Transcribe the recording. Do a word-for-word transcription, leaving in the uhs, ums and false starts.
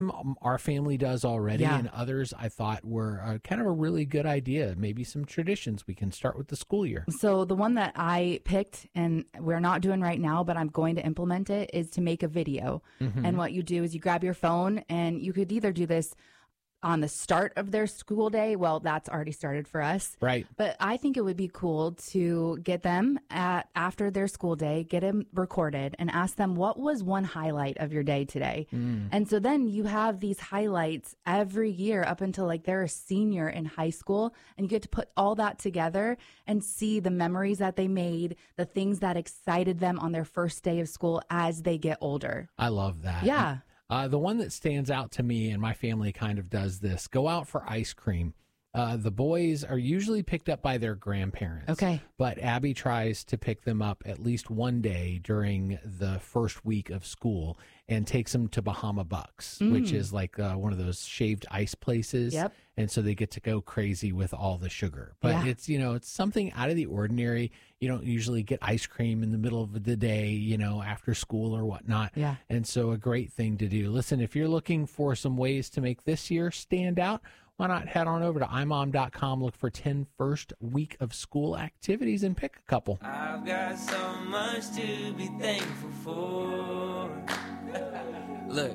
um, our family does already, Yeah. and others I thought were uh, kind of a really good idea. Maybe some traditions we can start with the school year. So the one that I picked, and we're not doing right now, but I'm going to implement it, is to make a video. Mm-hmm. And what you do is you grab your phone, and you could either do this on the start of their school day. Well, that's already started for us. Right. But I think it would be cool to get them at after their school day, get them recorded, and ask them, what was one highlight of your day today? Mm. And so then you have these highlights every year up until like they're a senior in high school, and you get to put all that together and see the memories that they made, the things that excited them on their first day of school as they get older. I love that. Yeah. Uh, the one that stands out to me, and my family kind of does this, go out for ice cream. Uh, the boys are usually picked up by their grandparents. Okay. But Abby tries to pick them up at least one day during the first week of school and takes them to Bahama Bucks, Mm. which is like uh, one of those shaved ice places. Yep. And so they get to go crazy with all the sugar. But Yeah. it's, you know, it's something out of the ordinary. You don't usually get ice cream in the middle of the day, you know, after school or whatnot. Yeah. And so a great thing to do. Listen, if you're looking for some ways to make this year stand out, why not head on over to i mom dot com, look for ten first week of school activities, and pick a couple. I've got so much to be thankful for. Look.